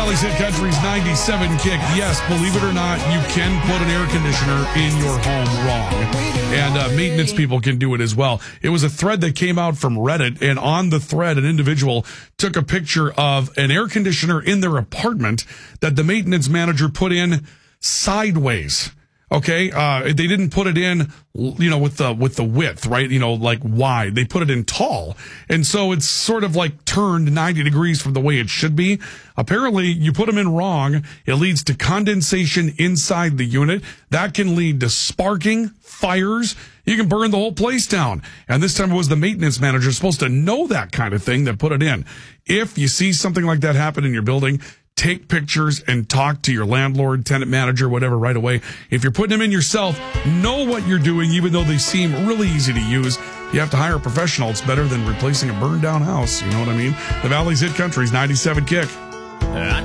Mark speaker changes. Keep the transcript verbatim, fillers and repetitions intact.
Speaker 1: Valley's Hit Country's ninety-seven Kick. Yes, believe it or not, you can put an air conditioner in your home wrong. And uh, maintenance people can do it as well. It was a thread that came out from Reddit, and on the thread, an individual took a picture of an air conditioner in their apartment that the maintenance manager put in sideways. Okay, uh, they didn't put it in, you know, with the, with the width, right? You know, like wide. They put it in tall. And so it's sort of like turned ninety degrees from the way it should be. Apparently, you put them in wrong. It leads to condensation inside the unit. That can lead to sparking, fires. You can burn the whole place down. And this time it was the maintenance manager supposed to know that kind of thing that put it in. If you see something like that happen in your building, take pictures and talk to your landlord, tenant manager, whatever, right away. If you're putting them in yourself, know what you're doing, even though they seem really easy to use. You have to hire a professional. It's better than replacing a burned down house. You know what I mean? The Valley's Hit Country's ninety-seven Kick.